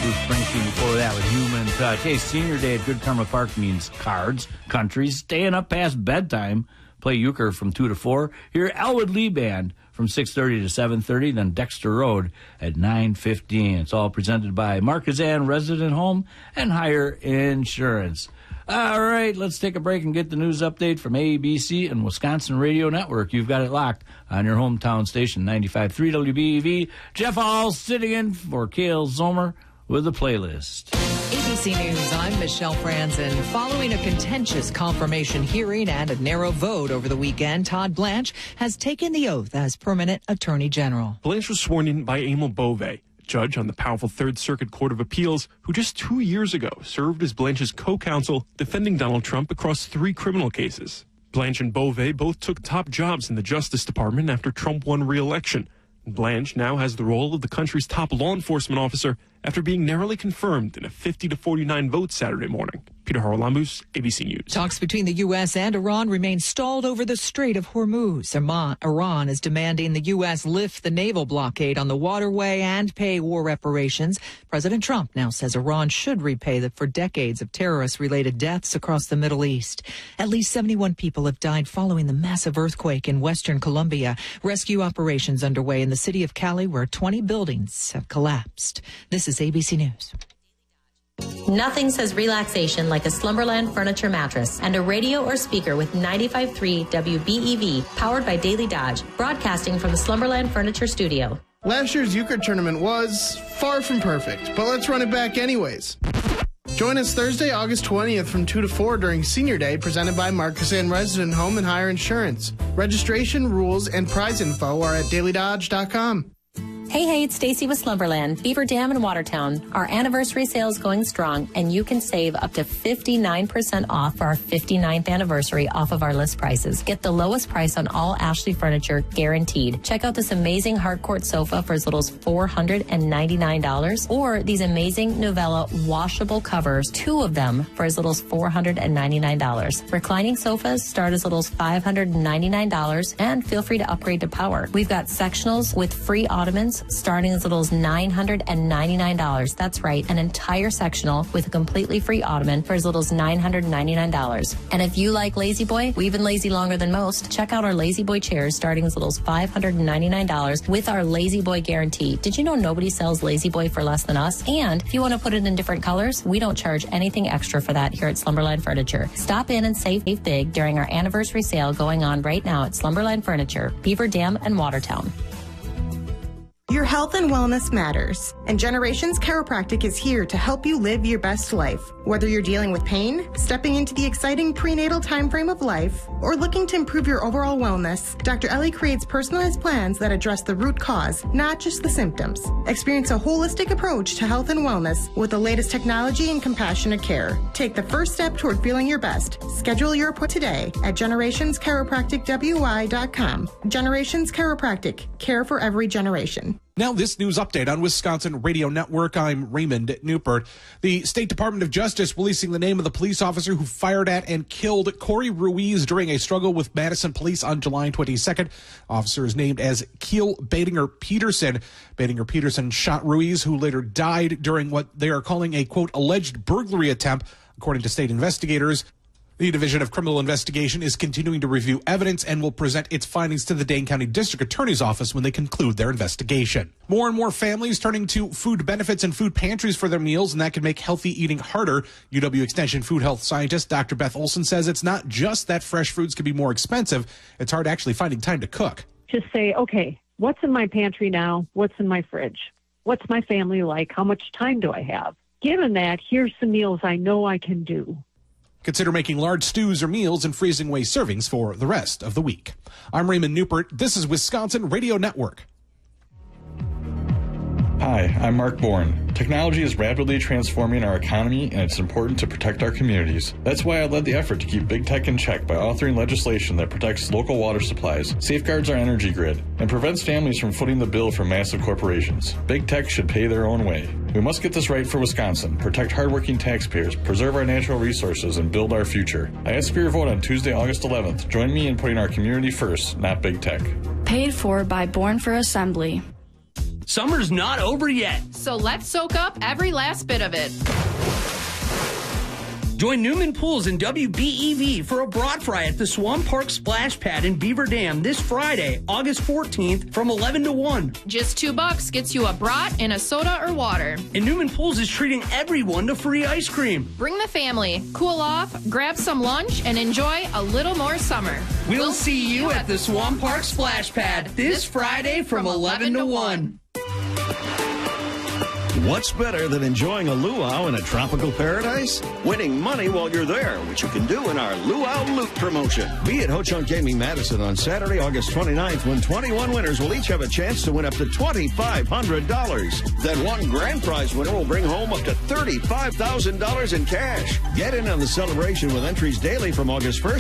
Bruce Springsteen before that with Human Touch. Hey, Senior Day at Good Karma Park means cards, countries, staying up past bedtime. Play euchre from 2 to 4. Hear Elwood Lee Band from 6:30 to 7:30, then Dexter Road at 9:15. It's all presented by Marquezan Resident Home and Hire Insurance. All right, let's take a break and get the news update from ABC and Wisconsin Radio Network. You've got it locked on your hometown station, 95.3 WBEV. Jeff Hall sitting in for Cale Zomer with the playlist. ABC News, I'm Michelle Franzen. Following a contentious confirmation hearing and a narrow vote over the weekend, Todd Blanche has taken the oath as permanent Attorney General. Blanche was sworn in by Emil Bove, judge on the powerful Third Circuit Court of Appeals, who just 2 years ago served as Blanche's co-counsel defending Donald Trump across 3 criminal cases. Blanche and Bove both took top jobs in the Justice Department after Trump won re-election. Blanche now has the role of the country's top law enforcement officer after being narrowly confirmed in a 50-49 vote Saturday morning. Peter Haralambous, ABC News. Talks between the U.S. and Iran remain stalled over the Strait of Hormuz. Iran is demanding the U.S. lift the naval blockade on the waterway and pay war reparations. President Trump now says Iran should repay for decades of terrorist-related deaths across the Middle East. At least 71 people have died following the massive earthquake in western Colombia. Rescue operations underway in the city of Cali, where 20 buildings have collapsed. This is ABC News. Nothing says relaxation like a Slumberland furniture mattress and a radio or speaker with 95.3 WBEV, powered by Daily Dodge, broadcasting from the Slumberland Furniture Studio. Last year's euchre tournament was far from perfect, but let's run it back anyways. Join us Thursday, August 20th from 2 to 4 during Senior Day, presented by Marquezan Resident Home and Hire Insurance. Registration, rules, and prize info are at dailydodge.com. Hey, it's Stacy with Slumberland, Beaver Dam in Watertown. Our anniversary sale is going strong, and you can save up to 59% off for our 59th anniversary off of our list prices. Get the lowest price on all Ashley furniture, guaranteed. Check out this amazing hardcourt sofa for as little as $499, or these amazing Novella washable covers, 2 of them for as little as $499. Reclining sofas start as little as $599, and feel free to upgrade to power. We've got sectionals with free ottomans starting as little as $999. That's right, an entire sectional with a completely free ottoman for as little as $999. And if you like Lazy Boy, we've been lazy longer than most. Check out our Lazy Boy chairs starting as little as $599 with our Lazy Boy guarantee. Did you know nobody sells Lazy Boy for less than us? And if you want to put it in different colors, we don't charge anything extra for that here at Slumberland Furniture. Stop in and save big during our anniversary sale going on right now at Slumberland Furniture, Beaver Dam and Watertown. Your health and wellness matters, and Generations Chiropractic is here to help you live your best life. Whether you're dealing with pain, stepping into the exciting prenatal time frame of life, or looking to improve your overall wellness, Dr. Ellie creates personalized plans that address the root cause, not just the symptoms. Experience a holistic approach to health and wellness with the latest technology and compassionate care. Take the first step toward feeling your best. Schedule your appointment today at GenerationsChiropracticWI.com. Generations Chiropractic, care for every generation. Now this news update on Wisconsin Radio Network. I'm Raymond Newpert. The State Department of Justice releasing the name of the police officer who fired at and killed Corey Ruiz during a struggle with Madison police on July 22nd. Officer is named as Keel Badinger-Peterson. Badinger-Peterson shot Ruiz, who later died during what they are calling a, quote, alleged burglary attempt, according to state investigators. The Division of Criminal Investigation is continuing to review evidence and will present its findings to the Dane County District Attorney's Office when they conclude their investigation. More and more families turning to food benefits and food pantries for their meals, and that can make healthy eating harder. UW Extension food health scientist Dr. Beth Olson says it's not just that fresh foods can be more expensive. It's hard actually finding time to cook. Just say, okay, what's in my pantry now? What's in my fridge? What's my family like? How much time do I have? Given that, here's some meals I know I can do. Consider making large stews or meals and freezing away servings for the rest of the week. I'm Raymond Newpert. This is Wisconsin Radio Network. Hi, I'm Mark Bourne. Technology is rapidly transforming our economy, and it's important to protect our communities. That's why I led the effort to keep big tech in check by authoring legislation that protects local water supplies, safeguards our energy grid, and prevents families from footing the bill for massive corporations. Big tech should pay their own way. We must get this right for Wisconsin, protect hardworking taxpayers, preserve our natural resources, and build our future. I ask for your vote on Tuesday, August 11th. Join me in putting our community first, not big tech. Paid for by Born for Assembly. Summer's not over yet. So let's soak up every last bit of it. Join Newman Pools and WBEV for a broad fry at the Swamp Park Splash Pad in Beaver Dam this Friday, August 14th from 11 to 1. Just $2 gets you a brat and a soda or water. And Newman Pools is treating everyone to free ice cream. Bring the family, cool off, grab some lunch, and enjoy a little more summer. We'll see you at the Swamp Park Splash Pad this Friday from 11 to 1. What's better than enjoying a luau in a tropical paradise? Winning money while you're there, which you can do in our Luau Loot promotion. Be at Ho Chunk Gaming Madison on Saturday, August 29th, when 21 winners will each have a chance to win up to $2,500. Then one grand prize winner will bring home up to $35,000 in cash. Get in on the celebration with entries daily from August 1st